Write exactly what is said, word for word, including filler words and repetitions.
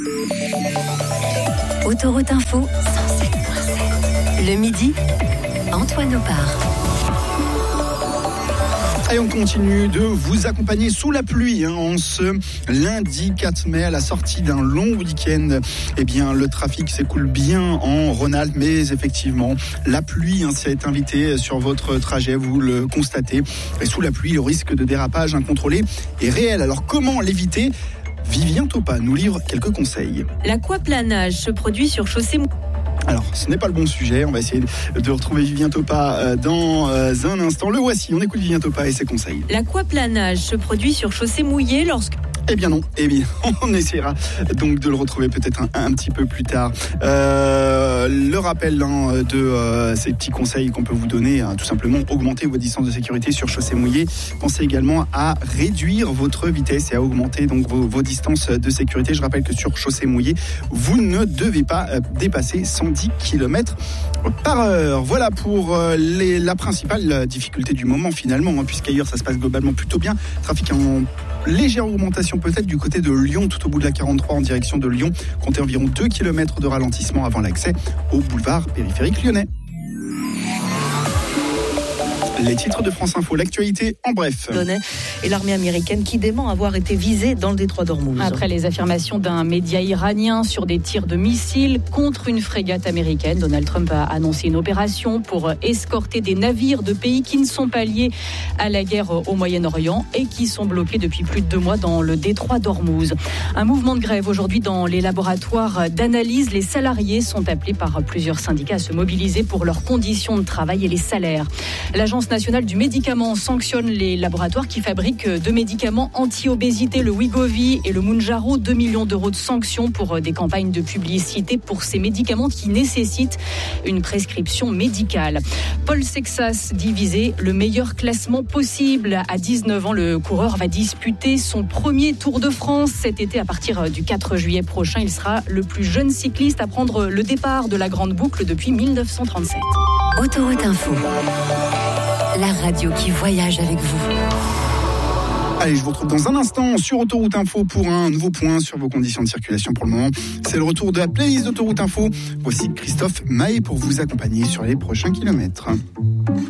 Autoroute Info, cent sept virgule sept. Le midi, Antoine Opar. Et on continue de vous accompagner sous la pluie hein, en ce lundi quatre mai à la sortie d'un long week-end. Eh bien, le trafic s'écoule bien en Rhône-Alpes, mais effectivement, la pluie hein, s'est invitée sur votre trajet, vous le constatez. Et sous la pluie, le risque de dérapage incontrôlé est réel. Alors, comment l'éviter ? Vivien Topa nous livre quelques conseils. L'aquaplanage se produit sur chaussée. Alors, ce n'est pas le bon sujet. On va essayer de retrouver Vivien Topa dans un instant. Le voici. On écoute Vivien Topa et ses conseils. L'aquaplanage se produit sur chaussée mouillée lorsque... Eh bien non, eh bien on essaiera donc de le retrouver peut-être un, un petit peu plus tard. Euh, le rappel hein, de euh, ces petits conseils qu'on peut vous donner, hein, tout simplement augmenter vos distances de sécurité sur chaussée mouillée. Pensez également à réduire votre vitesse et à augmenter donc vos, vos distances de sécurité. Je rappelle que sur chaussée mouillée, vous ne devez pas euh, dépasser cent dix kilomètres par heure. Voilà pour euh, les, la principale difficulté du moment finalement, hein, puisqu'ailleurs ça se passe globalement plutôt bien. Trafic en légère augmentation peut-être du côté de Lyon, tout au bout de la quarante-trois en direction de Lyon. Comptez environ deux kilomètres de ralentissement avant l'accès au boulevard périphérique lyonnais. Les titres de France Info, l'actualité en bref. Et l'armée américaine qui dément avoir été visée dans le détroit d'Ormuz. Après les affirmations d'un média iranien sur des tirs de missiles contre une frégate américaine, Donald Trump a annoncé une opération pour escorter des navires de pays qui ne sont pas liés à la guerre au Moyen-Orient et qui sont bloqués depuis plus de deux mois dans le détroit d'Ormuz. Un mouvement de grève aujourd'hui dans les laboratoires d'analyse. Les salariés sont appelés par plusieurs syndicats à se mobiliser pour leurs conditions de travail et les salaires. L'Agence nationale du médicament sanctionne les laboratoires qui fabriquent de médicaments anti-obésité, le Wegovy et le Mounjaro. deux millions d'euros de sanctions pour des campagnes de publicité pour ces médicaments qui nécessitent une prescription médicale. Paul Sexas dit viser le meilleur classement possible. À dix-neuf ans, le coureur va disputer son premier Tour de France cet été. À partir du quatre juillet prochain, il sera le plus jeune cycliste à prendre le départ de la Grande Boucle depuis dix-neuf cent trente-sept. Autoroute Info, la radio qui voyage avec vous. Allez, je vous retrouve dans un instant sur Autoroute Info pour un nouveau point sur vos conditions de circulation pour le moment. C'est le retour de la playlist d'Autoroute Info. Voici Christophe Maé pour vous accompagner sur les prochains kilomètres.